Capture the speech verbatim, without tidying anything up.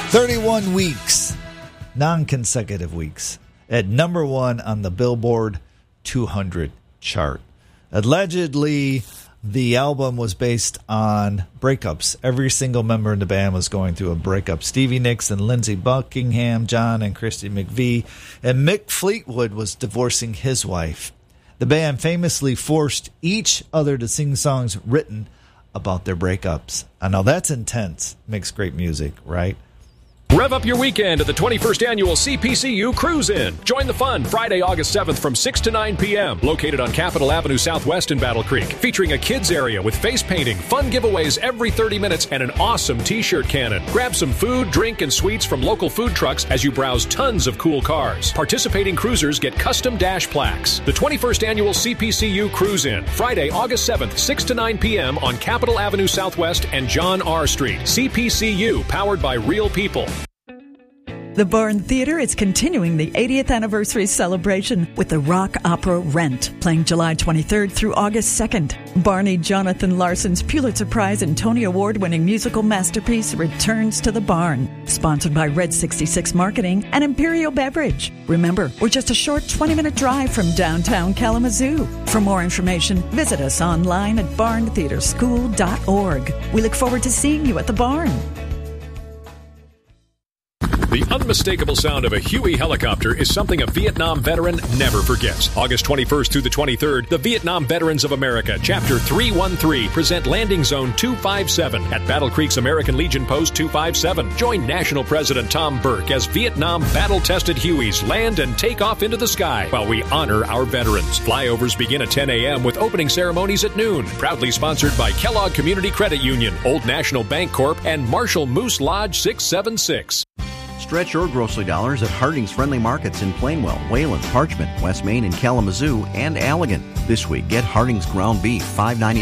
thirty-one weeks, non-consecutive weeks, at number one on the Billboard two hundred chart. Allegedly, the album was based on breakups. Every single member in the band was going through a breakup. Stevie Nicks and Lindsey Buckingham, John and Christy McVie, and Mick Fleetwood was divorcing his wife. The band famously forced each other to sing songs written about their breakups. I know that's intense. Makes great music, right? Rev up your weekend at the twenty-first Annual C P C U Cruise-In. Join the fun Friday, August seventh from six to nine p.m. Located on Capitol Avenue Southwest in Battle Creek. Featuring a kids area with face painting, fun giveaways every thirty minutes, and an awesome t-shirt cannon. Grab some food, drink, and sweets from local food trucks as you browse tons of cool cars. Participating cruisers get custom dash plaques. The twenty-first Annual C P C U Cruise-In. Friday, August seventh, six to nine p.m. on Capitol Avenue Southwest and John R. Street. C P C U, powered by real people. The Barn Theater is continuing the eightieth anniversary celebration with the rock opera Rent, playing July twenty-third through August second. Barney Jonathan Larson's Pulitzer Prize and Tony Award-winning musical masterpiece returns to the Barn. Sponsored by Red sixty-six Marketing and Imperial Beverage. Remember, we're just a short twenty-minute drive from downtown Kalamazoo. For more information, visit us online at barn theater school dot org. We look forward to seeing you at the Barn. The unmistakable sound of a Huey helicopter is something a Vietnam veteran never forgets. August twenty-first through the twenty-third, the Vietnam Veterans of America, Chapter three one three, present Landing Zone two five seven at Battle Creek's American Legion Post two five seven. Join National President Tom Burke as Vietnam battle-tested Hueys land and take off into the sky while we honor our veterans. Flyovers begin at ten a.m. with opening ceremonies at noon. Proudly sponsored by Kellogg Community Credit Union, Old National Bank Corp, and Marshall Moose Lodge six seven six. Stretch your grocery dollars at Harding's Friendly Markets in Plainwell, Wayland, Parchment, West Main, and Kalamazoo, and Allegan. This week, get Harding's ground beef, five ninety-nine.